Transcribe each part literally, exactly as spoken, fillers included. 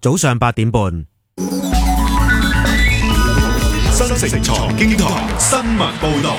早上八點半。 新城財經台新聞報道。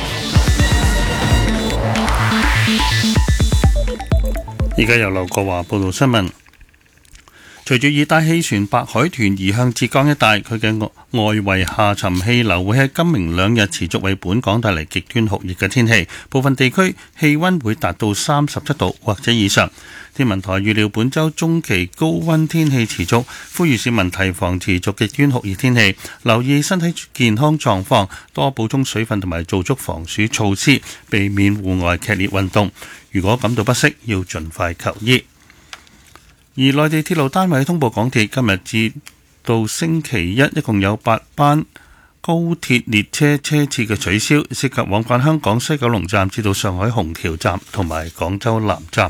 而家由劉國華報道新聞。隨住熱帶氣旋白海豚移向浙江一帶，佢嘅外圍下沉氣流會喺今明兩日持續為本港帶嚟極端酷熱嘅天氣，部分地區氣溫會達到三十七度或者以上。天文台預料本週中期高溫天氣持續，呼籲市民提防持續極端酷熱天氣，留意身體健康狀況，多補充水分同埋做足防暑措施，避免戶外劇烈運動。如果感到不適，要盡快求醫。而內地鐵路單位通報港鐵今日至到星期一，一共有八班高鐵列車車次嘅取消，涉及往返香港西九龍站至到上海虹橋站同埋廣州南站。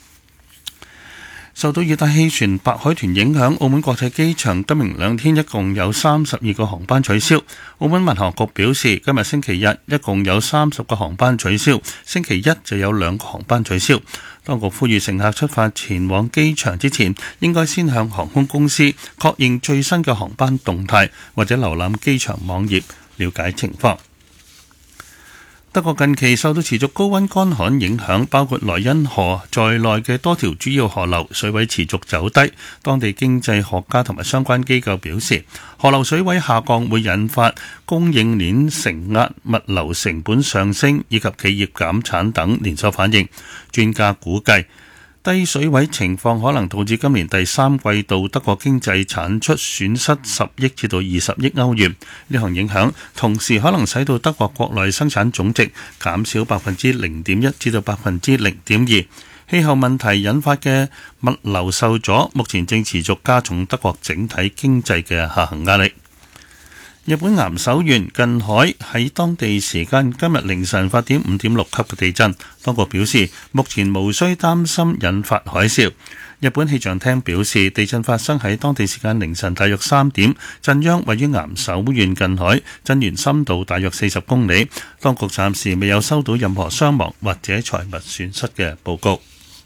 受到熱帶氣旋白海豚影響，澳門國際機場今明兩天一共有三十二個航班取消。澳門民航局表示，今日星期日一共有三十個航班取消，星期一就有兩個航班取消。當局呼籲乘客出發前往機場之前，應該先向航空公司確認最新嘅航班動態，或者瀏覽機場網頁了解情況。德國近期受到持續高溫乾旱影響，包括萊茵河在內嘅多條主要河流水位持續走低。當地經濟學家同埋相關機構表示，河流水位下降會引發供應鏈承壓、物流成本上升以及企業減產等連鎖反應。專家估計，低水位情況可能導致今年第三季度德國經濟產出損失十億至到二十億歐元。呢項影響同時可能使到德國國內生產總值減少百分之零點一至到百分之零點二。氣候問題引發嘅物流受阻，目前正持續加重德國整體經濟嘅下行壓力。日本岩手縣近海喺當地時間今日凌晨發點五點六級嘅地震，當局表示目前無需擔心引發海嘯。日本氣象廳表示，地震發生喺當地時間凌晨大約三點，震央位於岩手縣近海，震源深度大約四十公里。當局暫時未有收到任何傷亡或者財物損失嘅報告。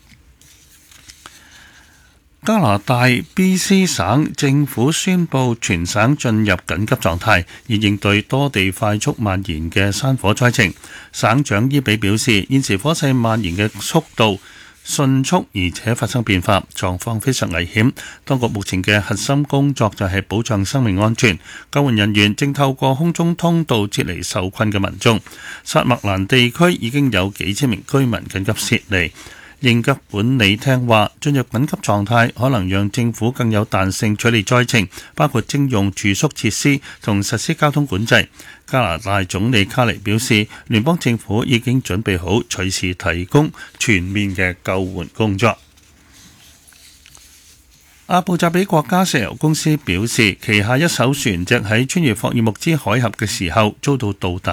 加拿大 B C 省政府宣布全省進入緊急狀態，以應對多地快速蔓延嘅山火災情。省長伊比表示，現時火勢蔓延嘅速度迅速，而且發生變化，狀況非常危險。當局目前嘅核心工作就係保障生命安全，救援人員正透過空中通道撤離受困嘅民眾。薩默蘭地區已經有幾千名居民緊急撤離。應急管理廳話，進入緊急狀態可能讓政府更有彈性處理災情，包括徵用住宿設施同實施交通管制。加拿大總理卡尼表示，聯邦政府已經準備好隨時提供全面嘅救援工作。阿布扎比國家石油公司表示，旗下一艘船隻喺穿越霍爾木茲海峽嘅時候遭到導彈